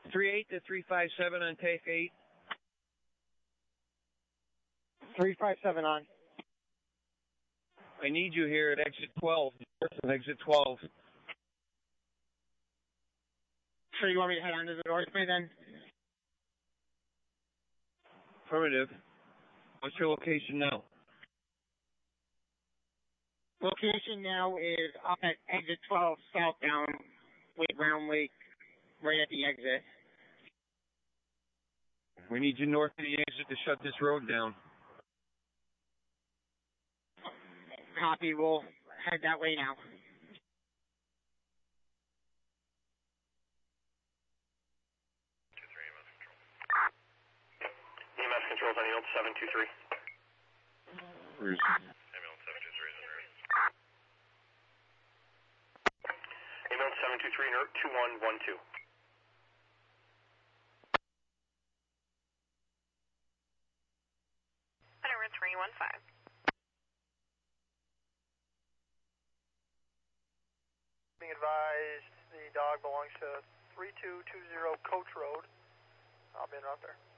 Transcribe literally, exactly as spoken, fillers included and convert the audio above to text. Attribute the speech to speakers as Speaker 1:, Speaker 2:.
Speaker 1: three eight to three five seven on take eight.
Speaker 2: three five seven on.
Speaker 1: I need you here at exit twelve. Exit twelve.
Speaker 2: So you want me to head on to the northway then?
Speaker 1: Affirmative. What's your location now?
Speaker 2: Location now is up at exit twelve southbound with Round Lake, right at the exit.
Speaker 1: We need you north of the exit to shut this road down.
Speaker 2: Copy. We'll head that way now.
Speaker 3: E M S controls on yield seven two three.
Speaker 1: Where's
Speaker 3: Ambulance seven two three is en route. Ambulance seven two three, alert two one one two.
Speaker 4: Number three one five.
Speaker 5: Being advised, the dog belongs to three two two zero Coach Road. I'll be in out there.